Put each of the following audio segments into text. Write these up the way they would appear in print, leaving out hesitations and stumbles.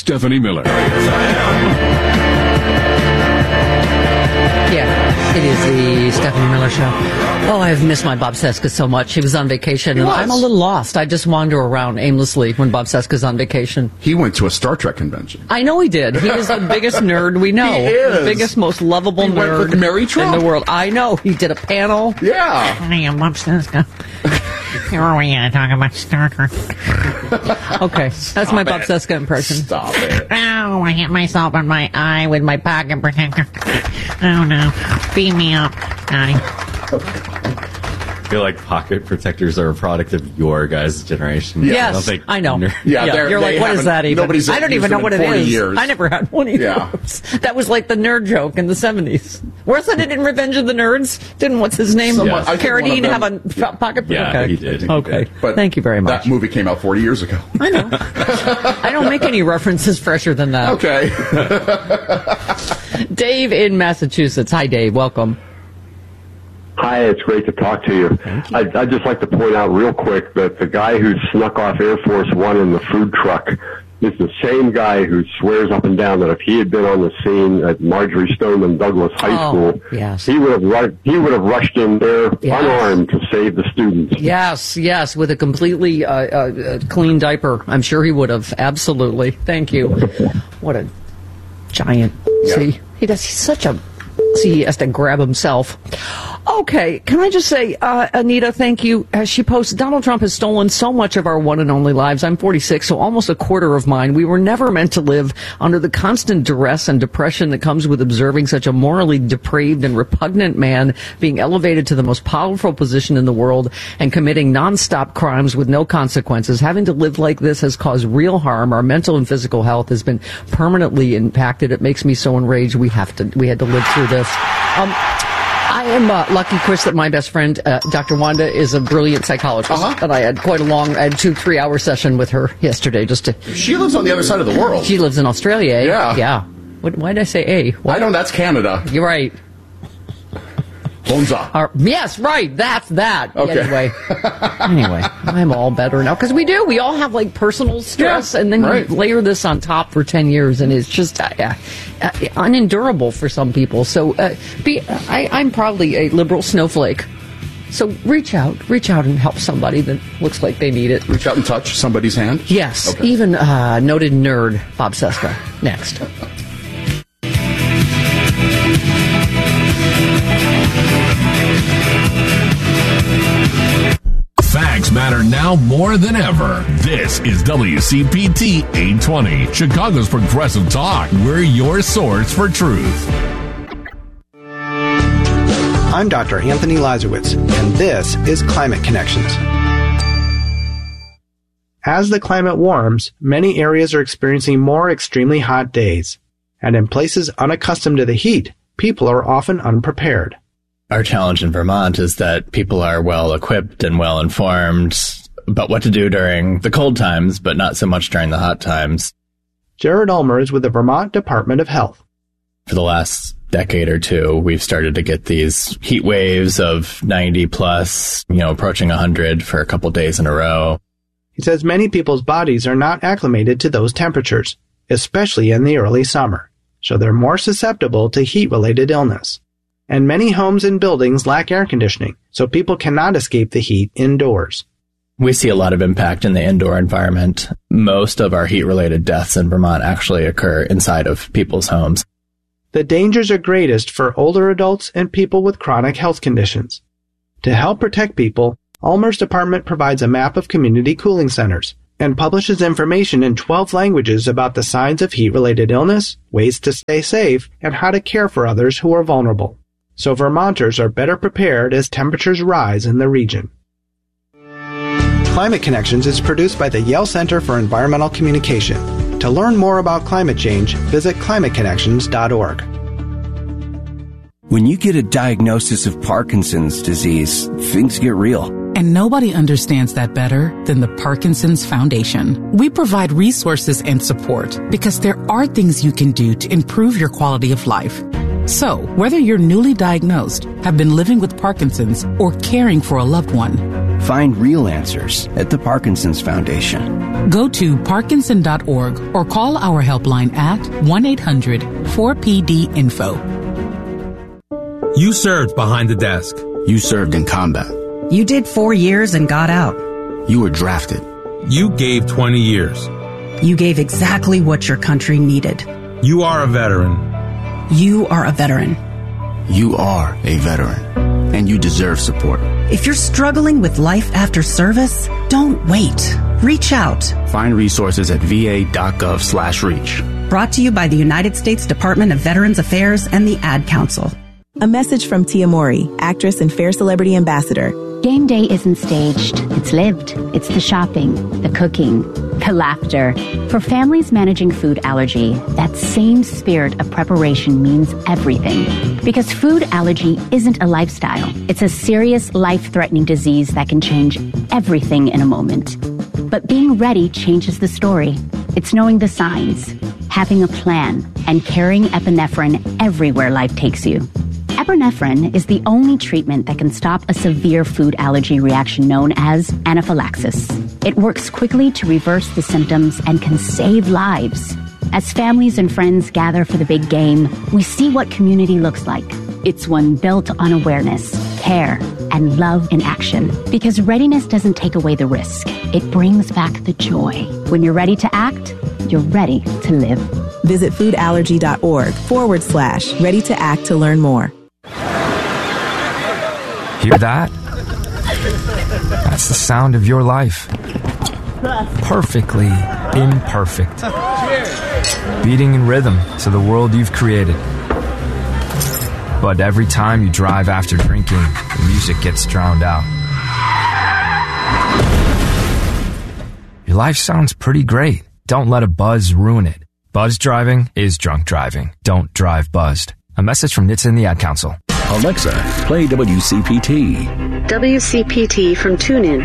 Stephanie Miller. Yeah, it is the Stephanie Miller Show. Oh, I've missed my Bob Cesca so much. He was on vacation, and I'm a little lost. I just wander around aimlessly when Bob Cesca's on vacation. He went to a Star Trek convention. I know he did. He is the biggest nerd we know. He is. The biggest, most lovable He went nerd with Mary Trump. in the world. I know. He did a panel. Yeah. Hi, I'm Bob Cesca. Here are we talking about Star Trek. Okay, that's my Bob Cesca impression. Stop it. Oh, I hit myself in my eye with my pocket protector. Oh, no. Beam me up, Johnny. I feel like pocket protectors are a product of your guys' generation. Yes, I know. Yeah, you're like, what is that even? I don't even know what it is. Years. I never had one of those. That was like the nerd joke in the 70s. Wasn't it in Revenge of the Nerds? Didn't, what's his name? Carradine have a pocket protector? Yeah, he did. Okay, but thank you very much. That movie came out 40 years ago. I know. I don't make any references fresher than that. Okay. Dave in Massachusetts. Hi, Dave. Welcome. Hi, it's great to talk to you. I'd just like to point out real quick that the guy who snuck off Air Force One in the food truck is the same guy who swears up and down that if he had been on the scene at Marjorie Stoneman Douglas High School, he would have rushed in there unarmed to save the students. Yes, with a completely clean diaper. I'm sure he would have. Absolutely. Thank you. What a giant. Yeah. See, he's such a... See, he has to grab himself. Okay, can I just say, Anita, thank you. She posts, Donald Trump has stolen so much of our one and only lives. I'm 46, so almost a quarter of mine. We were never meant to live under the constant duress and depression that comes with observing such a morally depraved and repugnant man being elevated to the most powerful position in the world and committing nonstop crimes with no consequences. Having to live like this has caused real harm. Our mental and physical health has been permanently impacted. It makes me so enraged. We had to live through this. I am lucky, Chris, that my best friend, Dr. Wanda, is a brilliant psychologist. And I had quite a long, 2-3 hour session with her yesterday. She lives on the other side of the world. She lives in Australia, eh? Yeah. Why did I say A? I know, that's Canada. You're right. Bonza. Yes, right. That's that. Okay. Anyway, I'm all better now. Because we all have like personal stress, and then you layer this on top for 10 years, and it's just unendurable for some people. So I'm probably a liberal snowflake. So reach out and help somebody that looks like they need it. Reach out and touch somebody's hand? Yes. Okay. Even noted nerd Bob Cesca. Next. Facts matter now more than ever. This is WCPT 820, Chicago's Progressive Talk. We're your source for truth. I'm Dr. Anthony Lazarowitz, and this is Climate Connections. As the climate warms, many areas are experiencing more extremely hot days. And in places unaccustomed to the heat, people are often unprepared. Our challenge in Vermont is that people are well equipped and well informed about what to do during the cold times, but not so much during the hot times. Jared Ulmer is with the Vermont Department of Health. For the last decade or two, we've started to get these heat waves of 90 plus, approaching 100 for a couple days in a row. He says many people's bodies are not acclimated to those temperatures, especially in the early summer, so they're more susceptible to heat-related illness. And many homes and buildings lack air conditioning, so people cannot escape the heat indoors. We see a lot of impact in the indoor environment. Most of our heat-related deaths in Vermont actually occur inside of people's homes. The dangers are greatest for older adults and people with chronic health conditions. To help protect people, Ulmer's department provides a map of community cooling centers and publishes information in 12 languages about the signs of heat-related illness, ways to stay safe, and how to care for others who are vulnerable. So Vermonters are better prepared as temperatures rise in the region. Climate Connections is produced by the Yale Center for Environmental Communication. To learn more about climate change, visit climateconnections.org. When you get a diagnosis of Parkinson's disease, things get real. And nobody understands that better than the Parkinson's Foundation. We provide resources and support because there are things you can do to improve your quality of life. So, whether you're newly diagnosed, have been living with Parkinson's, or caring for a loved one, Find real answers at the Parkinson's Foundation. Go to parkinson.org or call our helpline at 1-800-4PD-INFO. You served behind the desk. You served in combat. You did 4 years and got out. You were drafted. You gave 20 years. You gave exactly what your country needed. You are a veteran. You are a veteran. You are a veteran, and you deserve support. If you're struggling with life after service, don't wait. Reach out. Find resources at va.gov/reach. Brought to you by the United States Department of Veterans Affairs and the Ad Council. A message from Tia Mori, actress and Fair Celebrity Ambassador. Game day isn't staged. It's lived. It's the shopping, the cooking, the laughter. For families managing food allergy, that same spirit of preparation means everything. Because food allergy isn't a lifestyle. It's a serious, life-threatening disease that can change everything in a moment. But being ready changes the story. It's knowing the signs, having a plan, and carrying epinephrine everywhere life takes you. Epinephrine is the only treatment that can stop a severe food allergy reaction known as anaphylaxis. It works quickly to reverse the symptoms and can save lives. As families and friends gather for the big game, we see what community looks like. It's one built on awareness, care, and love in action. Because readiness doesn't take away the risk. It brings back the joy. When you're ready to act, you're ready to live. Visit foodallergy.org/ready to act to learn more. Hear that? That's the sound of your life. Perfectly imperfect. Beating in rhythm to the world you've created. But every time you drive after drinking, the music gets drowned out. Your life sounds pretty great. Don't let a buzz ruin it. Buzz driving is drunk driving. Don't drive buzzed. A message from NHTSA and the Ad Council. Alexa, play WCPT. WCPT from TuneIn.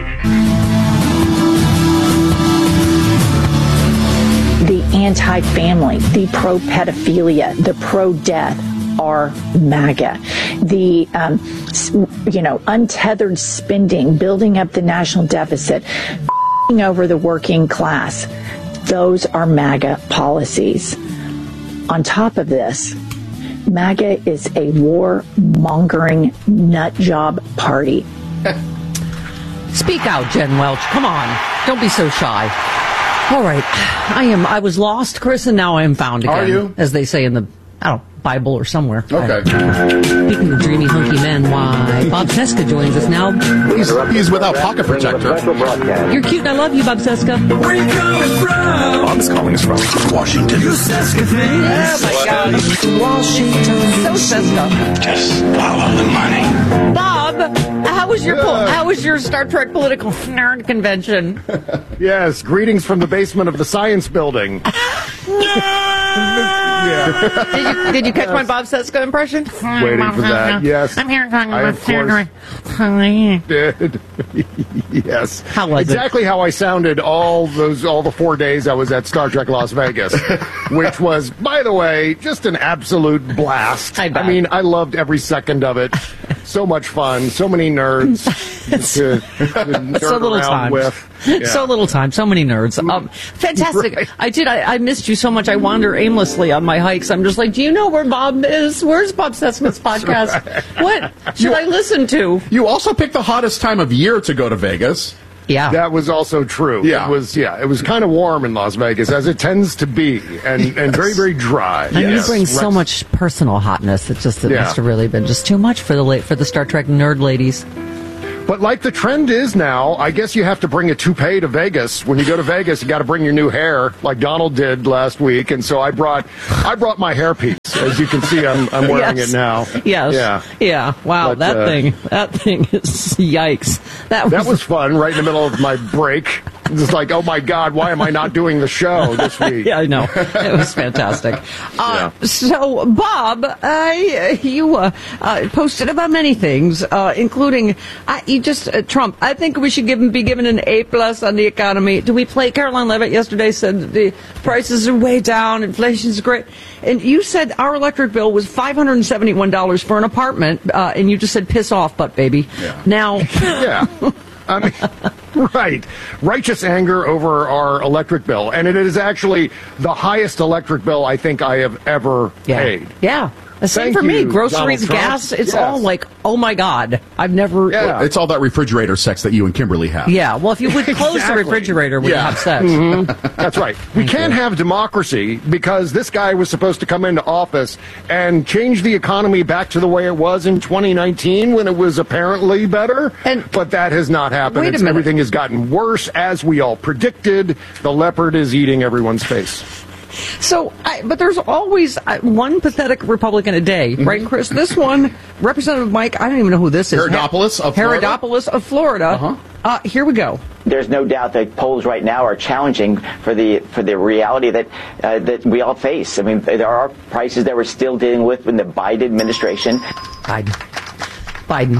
The anti-family, the pro-pedophilia, the pro-death are MAGA. The, untethered spending, building up the national deficit, over the working class. Those are MAGA policies. On top of this, MAGA is a war-mongering nutjob party. Speak out, Jen Welch. Come on. Don't be so shy. All right. I was lost, Chris, and now I am found again. Are you? As they say in the, Bible or somewhere. Okay. Speaking of dreamy, hunky men, why, Bob Cesca joins us now. He's without pocket protector. You're cute and I love you, Bob Cesca. Where you coming from? Bob's calling us from Washington. You Cesca thing. Oh, my God. Washington. So Cesca. Just follow the money. Bob, how was your Star Trek political nerd convention? Yes, greetings from the basement of the science building. Yeah. Did you catch my Bob Cesca impression? Waiting for that. Yes. I'm here talking about Star Trek. Did. Yes. How was exactly how I sounded all the 4 days I was at Star Trek Las Vegas, which was, by the way, just an absolute blast. I mean, I loved every second of it. So much fun. So many nerds to nerd so little around time. with. Yeah. So little time. So many nerds. Fantastic. Right. I missed you so much. I wander aimlessly on my hikes. I'm just like, do you know where Bob is? Where's Bob Cesca's podcast? Right. What should I listen to? You also picked the hottest time of year to go to Vegas. Yeah. That was also true. Yeah. It was kind of warm in Las Vegas, as it tends to be, and very, very dry. And you bring so much personal hotness. It must have really been just too much for the Star Trek nerd ladies. But like the trend is now, I guess you have to bring a toupee to Vegas. When you go to Vegas, you got to bring your new hair, like Donald did last week. And so I brought my hairpiece. As you can see, I'm wearing it now. Yes. Yeah. Wow. But, that thing is yikes. That was fun. Right in the middle of my break. It's like, oh my God, why am I not doing the show this week? Yeah, I know. It was fantastic. So, Bob, you posted about many things, including Trump. I think we should be given an A+ on the economy. Do we play? Caroline Levitt yesterday said the prices are way down, inflation's great. And you said our electric bill was $571 for an apartment, and you just said piss off, butt baby. Yeah. Now, I mean, right. Righteous anger over our electric bill. And it is actually the highest electric bill I think I have ever paid. Yeah. The same Thank for me. you, Groceries, Donald Trump. gas, it's Yes. all like, oh my God. I've never. Well, it's all that refrigerator sex that you and Kimberly have. Yeah, well, if you would close the Exactly. refrigerator, we'd have sex. That's right. We can't have democracy because this guy was supposed to come into office and change the economy back to the way it was in 2019 when it was apparently better. But that has not happened. Wait a minute. Everything has gotten worse as we all predicted. The leopard is eating everyone's face. So, but there's always one pathetic Republican a day, right, Chris? This one, Representative Mike, I don't even know who this is. Herodopoulos of Florida? Herodopoulos of Florida. Here we go. There's no doubt that polls right now are challenging for the reality that that we all face. I mean, there are prices that we're still dealing with in the Biden administration. Biden.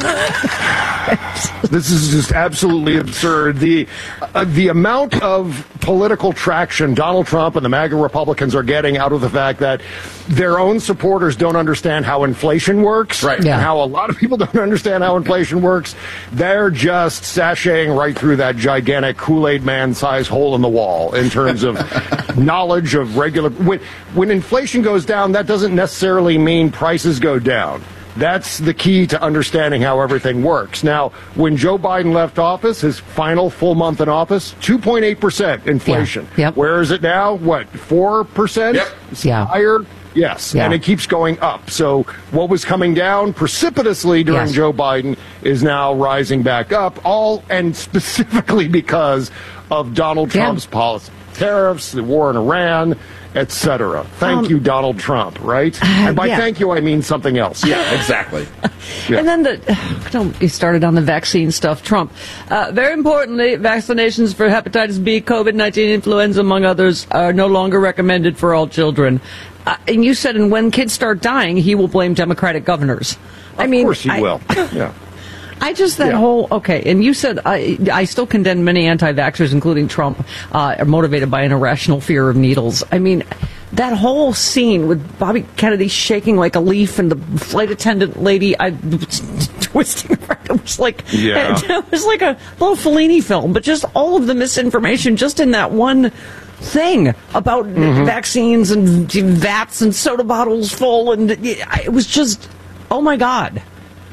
This is just absolutely absurd. The amount of political traction Donald Trump and the MAGA Republicans are getting out of the fact that their own supporters don't understand how inflation works, right? And how a lot of people don't understand how inflation works. They're just sashaying right through that gigantic Kool-Aid man-sized hole in the wall in terms of knowledge of regular. When inflation goes down, that doesn't necessarily mean prices go down. That's the key to understanding how everything works. Now, when Joe Biden left office, his final full month in office, 2.8% inflation. Yeah. Yep. Where is it now? What, 4%? Yep. Yeah. Higher? Yes. Yeah. And it keeps going up. So what was coming down precipitously during Yes. Joe Biden is now rising back up, all and specifically because of Donald Trump's policy. Tariffs, the war in Iran, etc. Thank you, Donald Trump, right? And by thank you, I mean something else. Yeah, exactly. And then don't get started on the vaccine stuff. Trump. Very importantly, vaccinations for hepatitis B, COVID-19, influenza, among others, are no longer recommended for all children. And you said, and when kids start dying, he will blame Democratic governors. Of course he will. Yeah. I just, okay, and you said, I still condemn many anti-vaxxers, including Trump, are motivated by an irrational fear of needles. I mean, that whole scene with Bobby Kennedy shaking like a leaf and the flight attendant lady twisting around, it was like, it was like a little Fellini film, but just all of the misinformation just in that one thing about vaccines and vats and soda bottles full, and it was just, oh my God.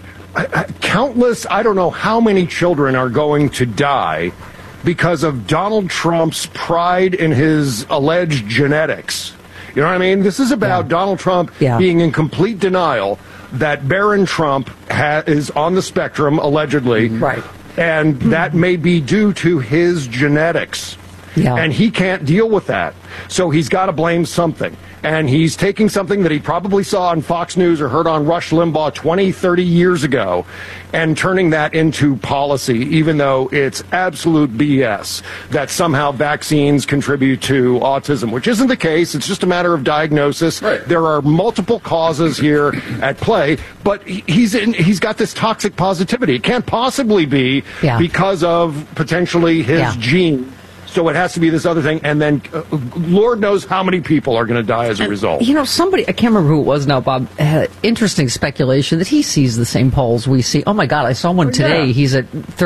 Countless, I don't know how many children are going to die because of Donald Trump's pride in his alleged genetics. You know what I mean? This is about Donald Trump being in complete denial that Barron Trump is on the spectrum, allegedly. Right. And that may be due to his genetics. Yeah. And he can't deal with that. So he's got to blame something. And he's taking something that he probably saw on Fox News or heard on Rush Limbaugh 20, 30 years ago and turning that into policy, even though it's absolute BS that somehow vaccines contribute to autism, which isn't the case. It's just a matter of diagnosis. Right. There are multiple causes here at play, but he's got this toxic positivity. It can't possibly be because of potentially his gene. So it has to be this other thing, and then Lord knows how many people are going to die as a result. You know, somebody, I can't remember who it was now, Bob, had interesting speculation that he sees the same polls we see. Oh, my God, I saw one today. Yeah. He's at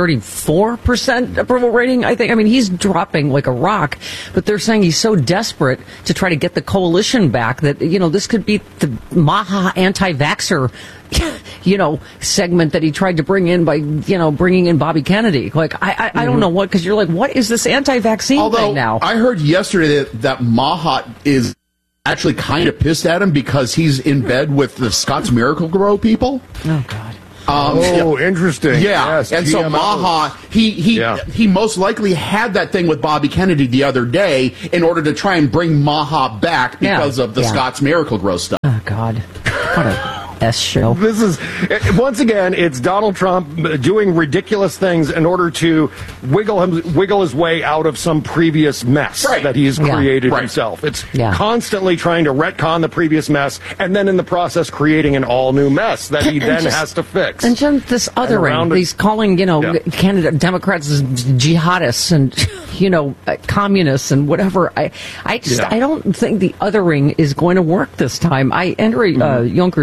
34% approval rating, I think. I mean, he's dropping like a rock, but they're saying he's so desperate to try to get the coalition back that, you know, this could be the Maha anti-vaxxer segment that he tried to bring in by, bringing in Bobby Kennedy. Like, I don't know what, because you're like, what is this anti-vaccine thing now? I heard yesterday that Mahat is actually kind of pissed at him because he's in bed with the Scott's Miracle-Gro people. Oh, God. Interesting. Yeah, yes, and so Maha, he most likely had that thing with Bobby Kennedy the other day in order to try and bring Maha back because of the Scott's Miracle-Gro stuff. Oh, God. What a show. This is, once again, it's Donald Trump doing ridiculous things in order to wiggle his way out of some previous mess that he's created himself. It's constantly trying to retcon the previous mess and then in the process creating an all-new mess that he then has to fix. And just this other end, he's calling, candidate Democrats jihadists and, communists and whatever. I don't think the othering is going to work this time. Andrew Juncker said,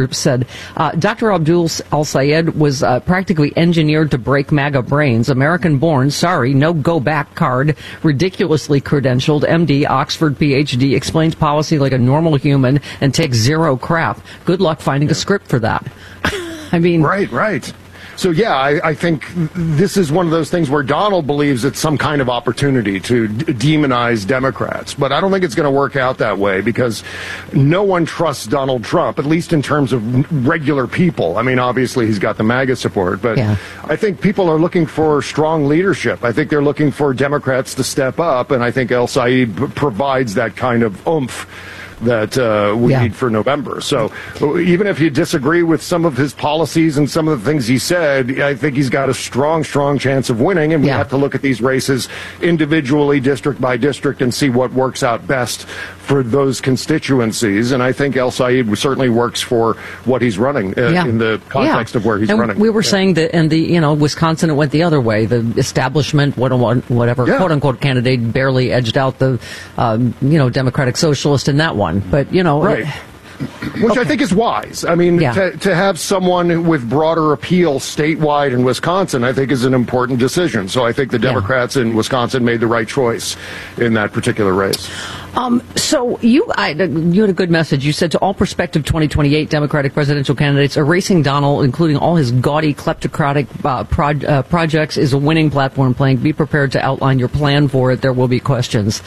Dr. Abdul al-Sayed was practically engineered to break MAGA brains. American-born, sorry, no go-back card, ridiculously credentialed, MD, Oxford PhD, explains policy like a normal human and takes zero crap. Good luck finding a script for that. I mean... Right. So, yeah, I think this is one of those things where Donald believes it's some kind of opportunity to demonize Democrats. But I don't think it's going to work out that way because no one trusts Donald Trump, at least in terms of regular people. I mean, obviously, he's got the MAGA support. But I think people are looking for strong leadership. I think they're looking for Democrats to step up. And I think El-Sayed provides that kind of oomph that we need for November. So even if you disagree with some of his policies and some of the things he said, I think he's got a strong chance of winning, and we have to look at these races individually, district by district, and see what works out best for those constituencies. And I think El-Sayed certainly works for what he's running in the context of where he's running. We were saying that in the, Wisconsin, it went the other way. The establishment, whatever, quote-unquote candidate barely edged out the, Democratic Socialist in that one. But, Right. Which I think is wise. I mean, to have someone with broader appeal statewide in Wisconsin, I think is an important decision. So I think the Democrats in Wisconsin made the right choice in that particular race. So you had a good message. You said to all prospective 2028 Democratic presidential candidates, erasing Donald, including all his gaudy kleptocratic projects, is a winning platform playing. Be prepared to outline your plan for it. There will be questions.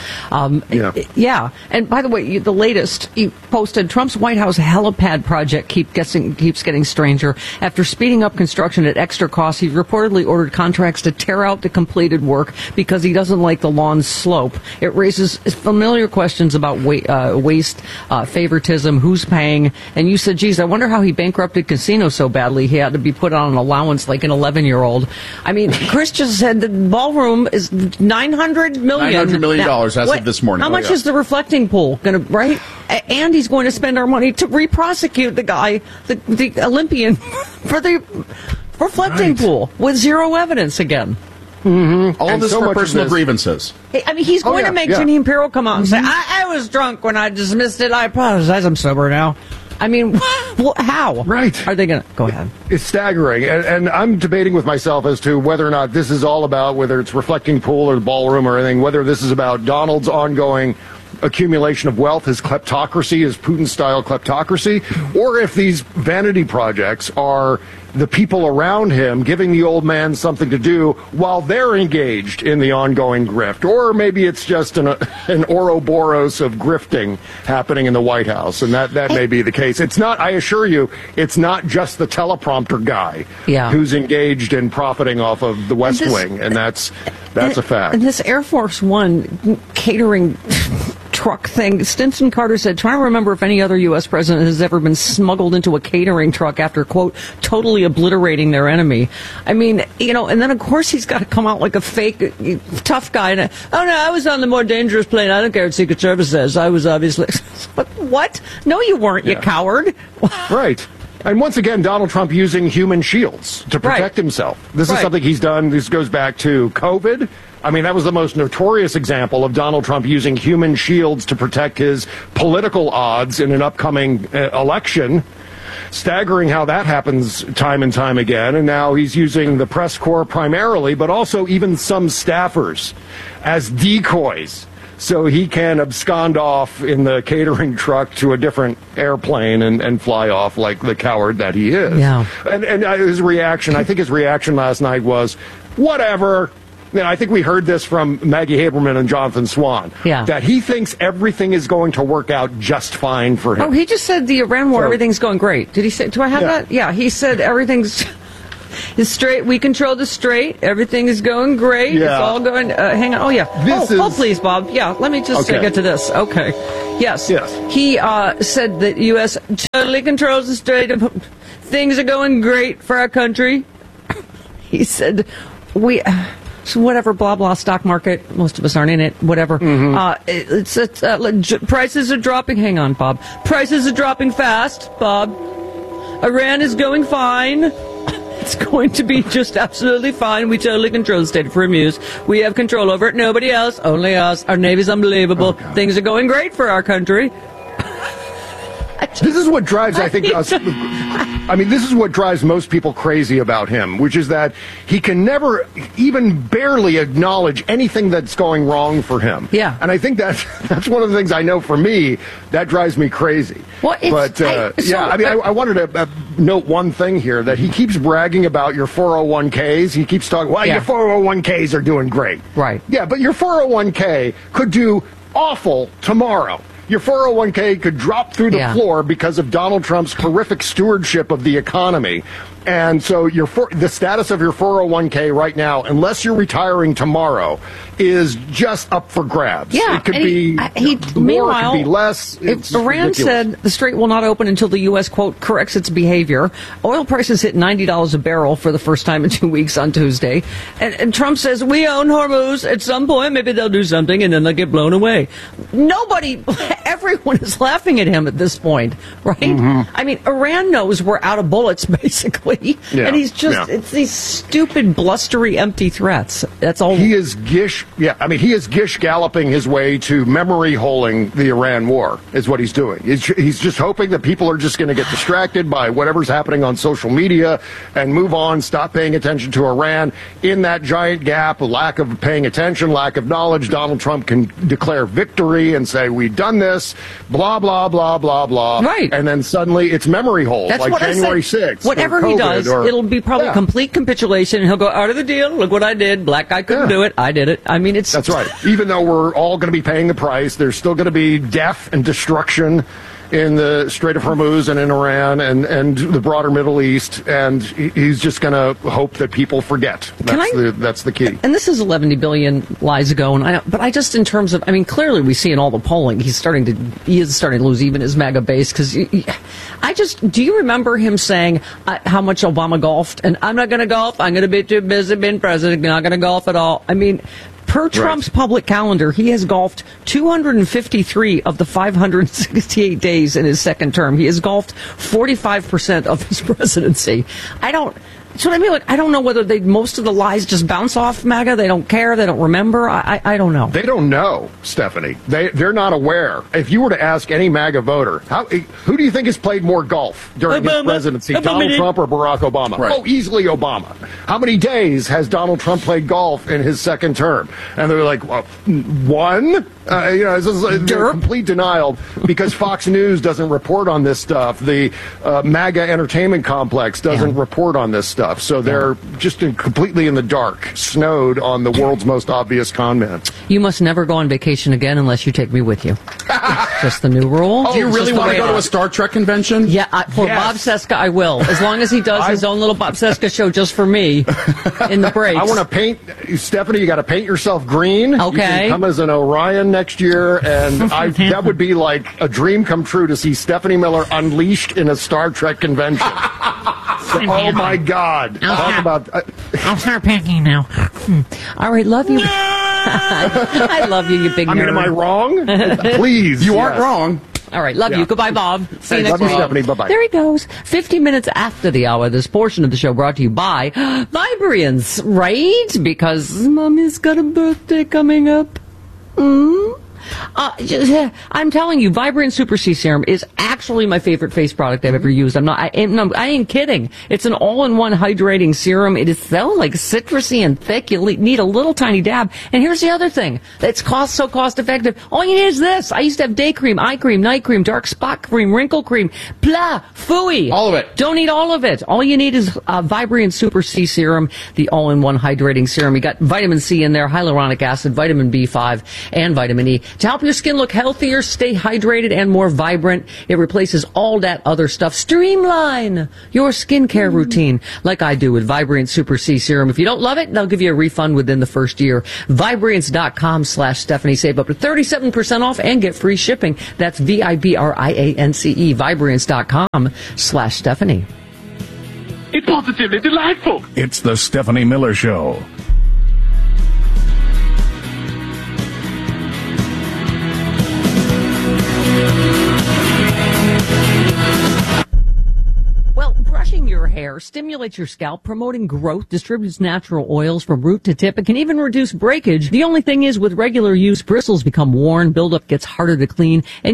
Yeah. And by the way, the latest, you posted Trump's White House helipad project keeps getting stranger. After speeding up construction at extra cost, he reportedly ordered contracts to tear out the completed work because he doesn't like the lawn's slope. It raises familiar questions about waste, favoritism, who's paying. And you said, geez, I wonder how he bankrupted casinos so badly he had to be put on an allowance like an 11-year-old. I mean, Chris just said the ballroom is $900 million. $900 million as of this morning. How much is the reflecting pool going to, right? And he's going to spend our money to re-prosecute the guy, the Olympian, for the reflecting pool with zero evidence again. Mm-hmm. All of this for personal grievances. I mean, he's going to make Jeanine Pirro come out and say, I was drunk when I dismissed it. I apologize. I'm sober now. I mean, how? Right. Are they going to... Go ahead. It's staggering. And I'm debating with myself as to whether or not this is all about, whether it's reflecting pool or the ballroom or anything, whether this is about Donald's ongoing accumulation of wealth, his kleptocracy, his Putin-style kleptocracy, or if these vanity projects are the people around him giving the old man something to do while they're engaged in the ongoing grift. Or maybe it's just an Ouroboros of grifting happening in the White House, and that may be the case. It's not, I assure you, it's not just the teleprompter guy who's engaged in profiting off of the West Wing, and that's a fact. And this Air Force One catering truck thing, Stinson Carter said, trying to remember if any other U.S. president has ever been smuggled into a catering truck after, quote, totally obliterating their enemy. I mean, and then, of course, he's got to come out like a fake tough guy. And, oh, no, I was on the more dangerous plane. I don't care what Secret Service says. I was obviously... What? No, you weren't, you coward. Right. And once again, Donald Trump using human shields to protect himself. This is something he's done. This goes back to COVID. I mean, that was the most notorious example of Donald Trump using human shields to protect his political odds in an upcoming election. Staggering how that happens time and time again. And now he's using the press corps primarily, but also even some staffers as decoys, so he can abscond off in the catering truck to a different airplane and fly off like the coward that he is. Yeah. And his reaction, I think his reaction last night was, whatever. I think we heard this from Maggie Haberman and Jonathan Swan. Yeah. That he thinks everything is going to work out just fine for him. Oh, he just said the Iran war, everything's going great. Did he say, do I have that? Yeah, he said everything's... It's straight. We control the strait. Everything is going great. Yeah. It's all going. Hang on. Oh yeah. Please, Bob. Yeah. Let me just get to this. Okay. Yes. He said that U.S. totally controls the strait. Things are going great for our country. He said so whatever, blah blah, stock market. Most of us aren't in it. Whatever. Mm-hmm. Prices are dropping. Hang on, Bob. Prices are dropping fast, Bob. Iran is going fine. It's going to be just absolutely fine. We totally control the state of Hormuz. We have control over it. Nobody else. Only us. Our Navy's unbelievable. Things are going great for our country. This is what drives, I think, us. I mean, this is what drives most people crazy about him, which is that he can never even barely acknowledge anything that's going wrong for him. Yeah. And I think that's one of the things I know for me that drives me crazy. Well, I wanted to note one thing here, that he keeps bragging about your 401ks. He keeps talking, your 401ks are doing great. Right. Yeah, but your 401k could do awful tomorrow. Your 401k could drop through the floor because of Donald Trump's horrific stewardship of the economy. And so the status of your 401k right now, unless you're retiring tomorrow, is just up for grabs. Yeah, it could be more, it could be less. If Iran ridiculous. said the strait will not open until the U.S., quote, corrects its behavior, oil prices hit $90 a barrel for the first time in 2 weeks on Tuesday. And Trump says, we own Hormuz. At some point, maybe they'll do something, and then they'll get blown away. Everyone is laughing at him at this point, right? Mm-hmm. I mean, Iran knows we're out of bullets, basically. And he's just, it's these stupid, blustery, empty threats. That's all. He is gish galloping his way to memory holing the Iran war, is what he's doing. He's just hoping that people are just going to get distracted by whatever's happening on social media and move on, stop paying attention to Iran. In that giant gap, a lack of paying attention, lack of knowledge, Donald Trump can declare victory and say, we've done this, blah, blah, blah, blah, blah. Right. And then suddenly it's memory hole, That's like January 6th. Whatever he does, it'll be probably complete capitulation, and he'll go, out of the deal, look what I did, black guy couldn't do it, I did it. I mean, that's right. Even though we're all going to be paying the price, there's still going to be death and destruction in the Strait of Hormuz and in Iran and the broader Middle East, and he's just going to hope that people forget. That's the key. And this is 11 billion lies ago, but I just, in terms of, I mean, clearly we see in all the polling, he is starting to lose even his MAGA base, because do you remember him saying how much Obama golfed? And I'm not going to golf, I'm going to be too busy being president, not going to golf at all. I mean, per Trump's public calendar, he has golfed 253 of the 568 days in his second term. He has golfed 45% of his presidency. So what I mean, I don't know whether most of the lies just bounce off MAGA. They don't care. They don't remember. I don't know. They don't know, Stephanie. They're not aware. If you were to ask any MAGA voter, who do you think has played more golf during his presidency, Donald Trump or Barack Obama? Right. Oh, easily Obama. How many days has Donald Trump played golf in his second term? And they're like, well, one? They're complete denial because Fox News doesn't report on this stuff. The MAGA entertainment complex doesn't report on this stuff. So they're just completely in the dark, snowed on the world's most obvious con man. You must never go on vacation again unless you take me with you. Just the new rule. Do you really want to go to a Star Trek convention? Yeah, for Bob Cesca, I will. As long as he does his own little Bob Cesca show just for me in the breaks. I want to paint, Stephanie, you got to paint yourself green. Okay. You can come as an Orion next year, and that would be like a dream come true to see Stephanie Miller unleashed in a Star Trek convention. Oh my God! I'll start packing now. All right, love you. I love you, you big nerd. Am I wrong? Please, you aren't wrong. All right, love you. Goodbye, Bob. See you next week. week. Stephanie. Bye-bye. There he goes. 50 minutes after the hour, this portion of the show brought to you by Vibrians, right? Because Mommy's got a birthday coming up. I'm telling you, Vibrant Super C Serum is actually my favorite face product I've ever used. I ain't kidding. It's an all-in-one hydrating serum. It is so citrusy and thick. You need a little tiny dab. And here's the other thing. It's so cost effective. All you need is this. I used to have day cream, eye cream, night cream, dark spot cream, wrinkle cream, Fooey. All of it. Don't need all of it. All you need is Vibrant Super C Serum, the all-in-one hydrating serum. You got vitamin C in there, hyaluronic acid, vitamin B5, and vitamin E. To help your skin look healthier, stay hydrated, and more vibrant, it replaces all that other stuff. Streamline your skincare routine like I do with Vibrant Super C Serum. If you don't love it, they'll give you a refund within the first year. Vibrance.com/Stephanie. Save up to 37% off and get free shipping. That's VIBRIANCE. Vibrance.com/Stephanie. It's positively delightful. It's the Stephanie Miller Show. Brushing your hair stimulates your scalp, promoting growth, distributes natural oils from root to tip. It can even reduce breakage. The only thing is, with regular use, bristles become worn, buildup gets harder to clean, and